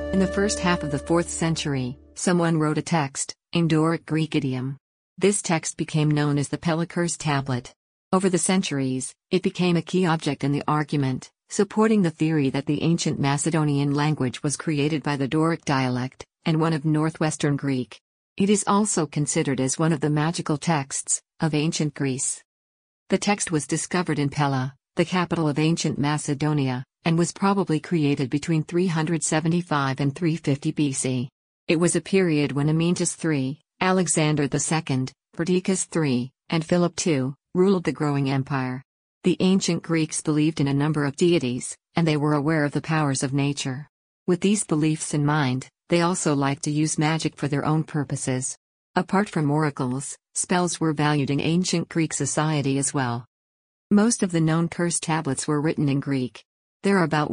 In the first half of the 4th century, someone wrote a text, in Doric Greek idiom. This text became known as the Pelikur's Tablet. Over the centuries, it became a key object in the argument, supporting the theory that the ancient Macedonian language was created by the Doric dialect, and one of northwestern Greek. It is also considered as one of the magical texts of ancient Greece. The text was discovered in Pella, the capital of ancient Macedonia, and was probably created between 375 and 350 BC. It was a period when Amyntas III, Alexander II, Perdiccas III, and Philip II ruled the growing empire. The ancient Greeks believed in a number of deities, and they were aware of the powers of nature. With these beliefs in mind, they also liked to use magic for their own purposes. Apart from oracles, spells were valued in ancient Greek society as well. Most of the known curse tablets were written in Greek. There are about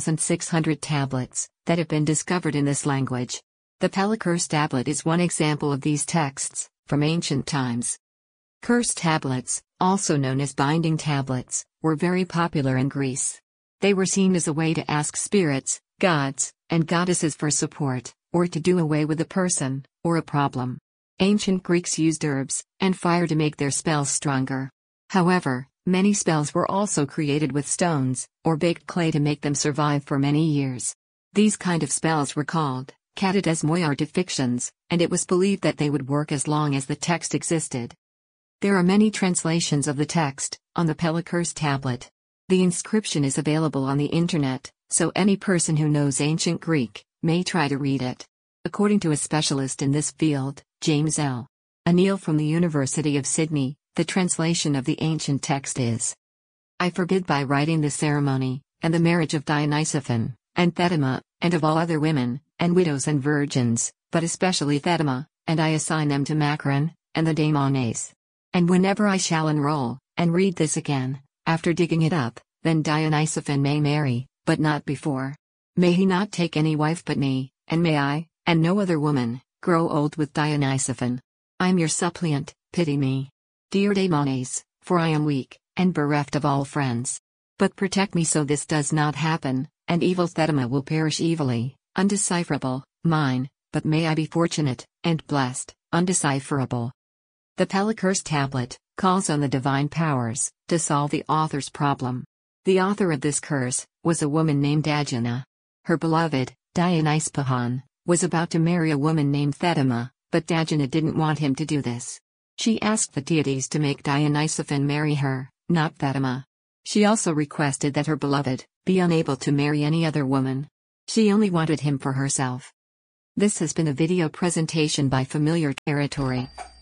1,600 tablets that have been discovered in this language. The Pelikur's Tablet is one example of these texts from ancient times. Curse tablets, also known as binding tablets, were very popular in Greece. They were seen as a way to ask spirits, gods, and goddesses for support, or to do away with a person or a problem. Ancient Greeks used herbs and fire to make their spells stronger. However, many spells were also created with stones or baked clay to make them survive for many years. These kind of spells were called katadesmoi artifictions, and it was believed that they would work as long as the text existed. There are many translations of the text on the Pelikur's Tablet. The inscription is available on the internet, so any person who knows ancient Greek may try to read it. According to a specialist in this field, James L. O'Neill from the University of Sydney, the translation of the ancient text is: I forbid by writing the ceremony, and the marriage of Dionysiphon, and Thetima, and of all other women, and widows and virgins, but especially Thetima, and I assign them to Macron, and the Daimones. And whenever I shall unroll, and read this again, after digging it up, then Dionysiphon may marry, but not before. May he not take any wife but me, and may I, and no other woman, grow old with Dionysiphon. I am your suppliant, pity me. Dear Daimones, for I am weak, and bereft of all friends. But protect me so this does not happen, and evil Thetima will perish evilly, undecipherable, mine, but may I be fortunate, and blessed, undecipherable. The Pelikur's Tablet calls on the divine powers to solve the author's problem. The author of this curse was a woman named Agina. Her beloved, Dionyspahan, was about to marry a woman named Thetima, but Agina didn't want him to do this. She asked the deities to make Dionysiphon marry her, not Thetima. She also requested that her beloved be unable to marry any other woman. She only wanted him for herself. This has been a video presentation by Familiar Territory.